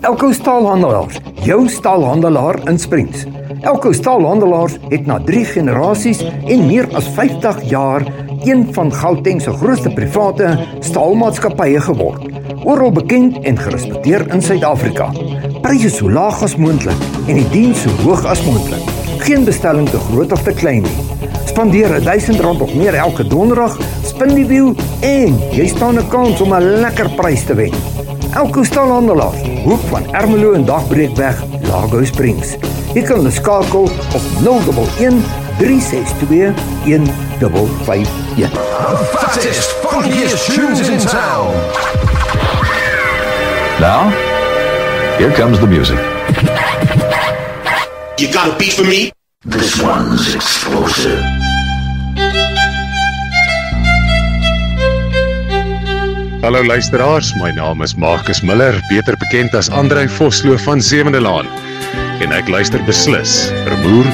Elko Staalhandelaars, jou staalhandelaar in Springs. Elko Staalhandelaars het na 3 generasies en meer as 50 jaar een van Gauteng se grootste private staalmaatskappye geword. Oral bekend en gerespekteer in Suid-Afrika. Pryse so laag as moontlik en die diens so hoog as moontlik. Geen bestelling te groot of te klein nie. Spandeer R1000 of meer elke donderdag, spin die wiel en jy staan 'n kans om 'n lekker prys te wen. Elko Staalhandelaars, hoek van Ermelo en Dagbreekweg, Largo Springs. Jy kan hulle skakel op 011 362 1551. The fattest, funkiest tunes in town. Now, here comes the music. You got a beat for me? This one's explosive. Hallo luisteraars, my naam is Marcus Miller, beter bekend as Andrei Vosloo van Sewende Laan. En ek luister beslis vir Moer